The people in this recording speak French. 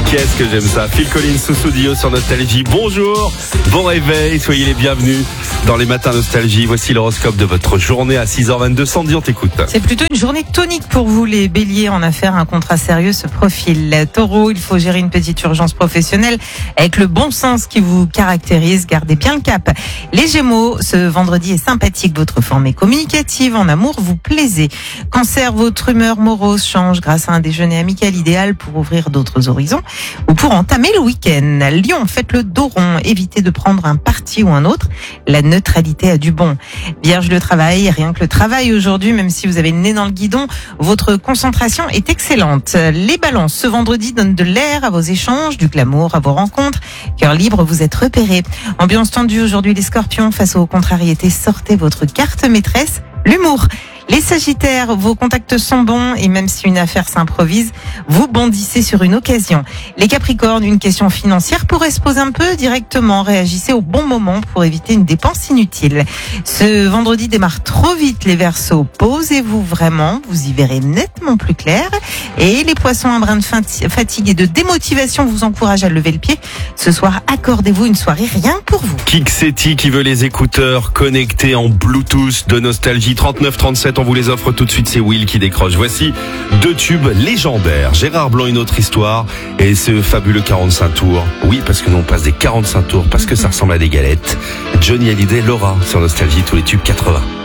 Qu'est-ce que j'aime ça. Phil Collins, Soussou Dio sur Nostalgie. Bonjour, bon réveil, soyez les bienvenus dans les matins Nostalgie. Voici l'horoscope de votre journée à 6h22. Sandy, on t'écoute. C'est plutôt une journée tonique pour vous les béliers. En affaires, un contrat sérieux se profile. Taureau, il faut gérer une petite urgence professionnelle avec le bon sens qui vous caractérise. Gardez bien le cap. Les gémeaux, ce vendredi est sympathique. Votre forme est communicative. En amour, vous plaisez. Cancer, votre humeur morose change grâce à un déjeuner amical idéal pour ouvrir d'autres horizons ou pour entamer le week-end. Lion, faites le dos rond. Évitez de prendre un parti ou un autre. La neutralité a du bon. Vierge, le travail, rien que le travail aujourd'hui, même si vous avez le nez dans le guidon, votre concentration est excellente. Les balances, ce vendredi donne de l'air à vos échanges, du glamour à vos rencontres. Cœur libre, vous êtes repérés. Ambiance tendue aujourd'hui les scorpions, face aux contrariétés, sortez votre carte maîtresse, l'humour. Les sagittaires, vos contacts sont bons et même si une affaire s'improvise, vous bondissez sur une occasion. Les capricornes, une question financière pourrait se poser un peu directement. Réagissez au bon moment pour éviter une dépense inutile. Ce vendredi démarre trop vite les verseaux. Posez-vous vraiment, vous y verrez nettement plus clair. Et les poissons, un brin de fatigue et de démotivation vous encourage à lever le pied. Ce soir, accordez-vous une soirée rien que pour vous. Kixetti qui veut les écouteurs connectés en Bluetooth de Nostalgie. 3937, on vous les offre tout de suite, c'est Will qui décroche. Voici deux tubes légendaires. Gérard Blanc, une autre histoire, et ce fabuleux 45 tours. Oui, parce que nous on passe des 45 tours, parce que ça ressemble à des galettes. Johnny Hallyday, Laura sur Nostalgie, tous les tubes 80.